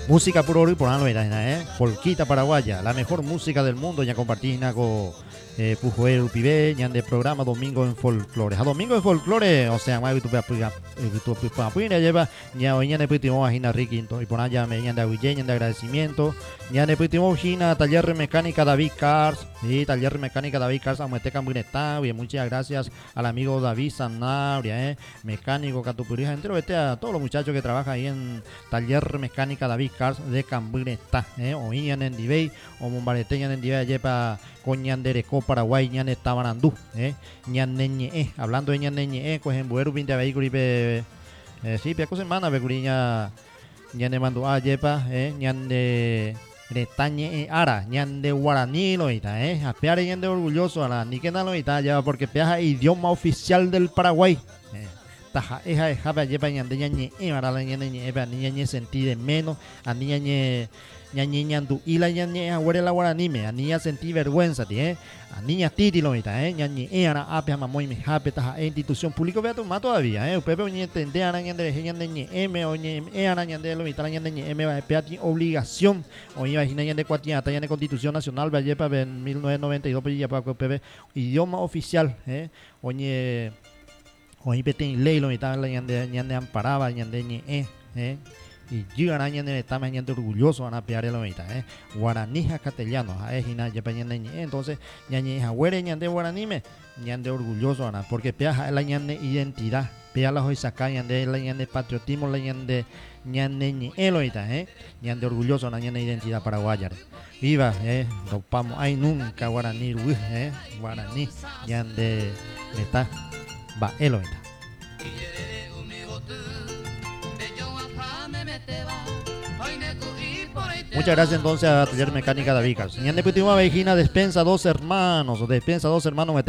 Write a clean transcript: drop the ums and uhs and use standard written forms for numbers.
Música puro oro y por algo Polquita paraguaya, la mejor música del mundo, ya compartí con Pujoero Pibe, ya de programa Domingo en Folclore. A Domingo en Folclore, o sea, más tu lleva, ya hoy ya de pitimo a Ricky, y por allá me de Aguillén, de agradecimiento, ya de pitimo Gina, taller mecánica David Cars, y taller mecánica David Cars, Amueteca Muinetá, bien, muchas gracias al amigo David Sanabria, mecánico Catupurija, entero, vete a todos los muchachos que trabajan ahí en taller mecánica David Cars de Cambuinetá, o Iñan en Dibey, o Mombareteñan en Dibey, yepa Coñandereco, Paraguay, ñan estabarandú, ñan neñe, hablando de ñan neñe, cogen bueru pinte a vehículo y sí, piaco semana, vecuriña, ñan de mandú, yepa, ñan de Retañe ara, ñan de guaraní lo ita, apeare ñan de orgulloso a la niquena lo ita, ya porque peaja idioma oficial del Paraguay, taja, eja, yepa ñan de ñañe, ara la ñan de ñañe sentí de menos, a ñañe ñañiñandu y la ñañe aguere la guaranime a niña sentí vergüenza a niña titi lo mita ñañe ara apia mamoy me jape taja institución pública vea tu más todavía pepe oñe tende arañan de ñe m oñe arañan de lo mita la ñe m va peati obligación oñe imagina ñan de cuatia ta de constitución nacional va yepa en 1992 pues ya para pepe idioma oficial oñe peten ley lo mita la ñan de amparaba ñan de ñe y llegan a ñan de estamos ñan de orgulloso a pear el omita guaranija castellano gina yepa ñan de entonces ñañe jagüere ñan de guaranime ñan de orgulloso ana porque peaja la ñan de identidad pea la hoy saca ñan de la ñan de patriotismo la ñan de ñe el omita ñan de orgulloso ana ñan de identidad paraguaya viva topamos ay nunca guaraní guaraní ñan de meta va el omita. Muchas gracias entonces a Taller Mecánica David Cars. Ñan de Putima Vejina, Despensa Dos Hermanos,